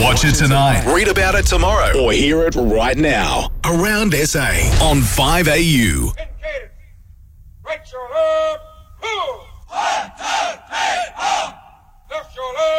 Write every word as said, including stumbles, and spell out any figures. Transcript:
Watch it tonight, read about it tomorrow, or hear it right now. Around S A on five A U.